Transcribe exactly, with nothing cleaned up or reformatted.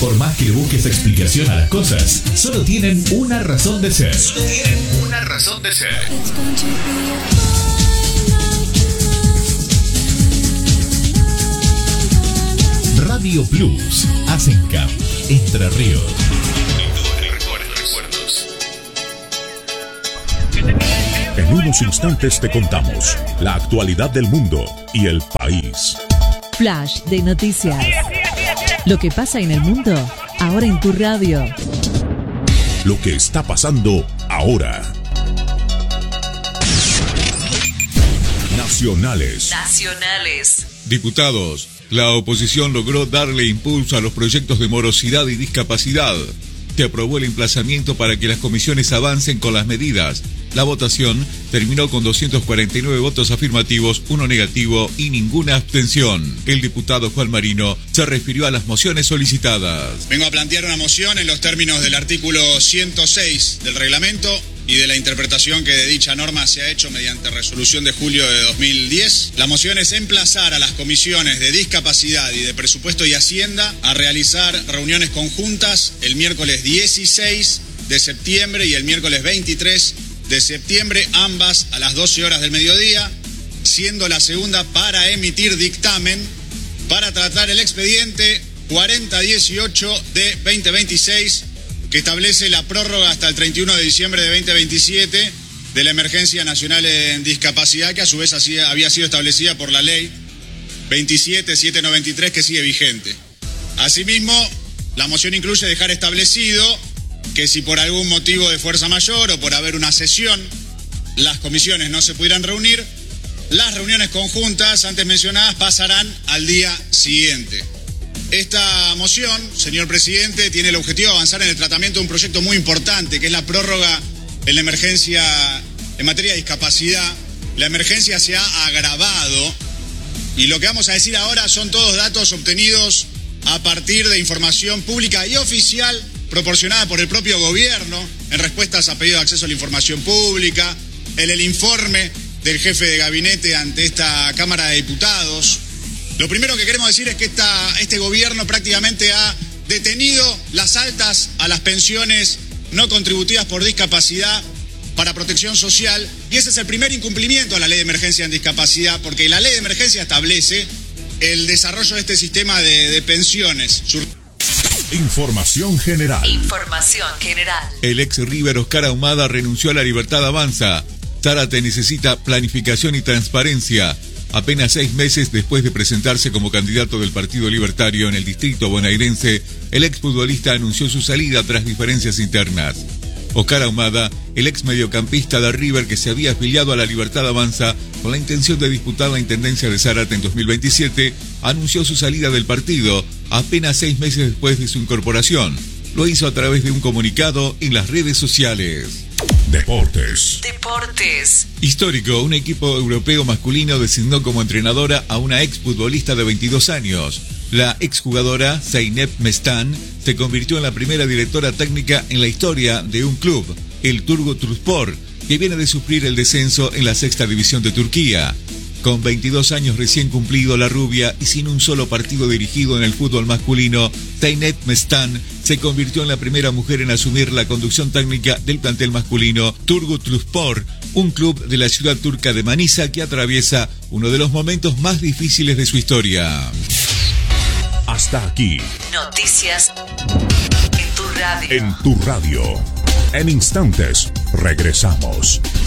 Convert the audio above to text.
Por más que le busques explicación a las cosas, solo tienen una razón de ser. Solo tienen una razón de ser. Radio Plus, Asencam, Entre Ríos. En unos instantes te contamos la actualidad del mundo y el país. Flash de noticias. Lo que pasa en el mundo, ahora en tu radio. Lo que está pasando ahora. Nacionales. Nacionales. Diputados, la oposición logró darle impulso a los proyectos de morosidad y discapacidad. Se aprobó el emplazamiento para que las comisiones avancen con las medidas. La votación terminó con doscientos cuarenta y nueve votos afirmativos, uno negativo y ninguna abstención. El diputado Juan Marino se refirió a las mociones solicitadas. Vengo a plantear una moción en los términos del artículo ciento seis del reglamento y de la interpretación que de dicha norma se ha hecho mediante resolución de julio de dos mil diez. La moción es emplazar a las comisiones de discapacidad y de presupuesto y hacienda a realizar reuniones conjuntas el miércoles dieciséis de septiembre y el miércoles veintitrés de septiembre, ambas a las doce horas del mediodía, siendo la segunda para emitir dictamen para tratar el expediente cuarenta dieciocho de veinte veintiséis, que establece la prórroga hasta el treinta y uno de diciembre de veinte veintisiete de la Emergencia Nacional en Discapacidad, que a su vez había sido establecida por la ley veintisiete mil setecientos noventa y tres, que sigue vigente. Asimismo, la moción incluye dejar establecido que si por algún motivo de fuerza mayor o por haber una sesión, las comisiones no se pudieran reunir, las reuniones conjuntas antes mencionadas pasarán al día siguiente. Esta moción, señor presidente, tiene el objetivo de avanzar en el tratamiento de un proyecto muy importante, que es la prórroga en la emergencia en materia de discapacidad. La emergencia se ha agravado y lo que vamos a decir ahora son todos datos obtenidos a partir de información pública y oficial proporcionada por el propio gobierno en respuestas a pedido de acceso a la información pública, en el informe del jefe de gabinete ante esta Cámara de Diputados. Lo primero que queremos decir es que esta, este gobierno prácticamente ha detenido las altas a las pensiones no contributivas por discapacidad para protección social, y ese es el primer incumplimiento a la ley de emergencia en discapacidad, porque la ley de emergencia establece el desarrollo de este sistema de, de pensiones. Su... Información general. Información general. El ex River Oscar Ahumada renunció a La Libertad Avanza. Zárate necesita planificación y transparencia. Apenas seis meses después de presentarse como candidato del Partido Libertario en el distrito bonaerense, el exfutbolista anunció su salida tras diferencias internas. Oscar Ahumada, el ex mediocampista de River que se había afiliado a La Libertad Avanza con la intención de disputar la intendencia de Zárate en dos mil veintisiete, anunció su salida del partido apenas seis meses después de su incorporación. Lo hizo a través de un comunicado en las redes sociales. Deportes. Deportes. Histórico, un equipo europeo masculino designó como entrenadora a una exfutbolista de veintidós años. La exjugadora Zeynep Mestan se convirtió en la primera directora técnica en la historia de un club, el Turgutluspor, que viene de sufrir el descenso en la sexta división de Turquía. Con veintidós años recién cumplido, la rubia, y sin un solo partido dirigido en el fútbol masculino, Zeynep Mestan se convirtió en la primera mujer en asumir la conducción técnica del plantel masculino Turgutluspor, un club de la ciudad turca de Manisa que atraviesa uno de los momentos más difíciles de su historia. Hasta aquí. Noticias en tu radio. En tu radio. En instantes, regresamos.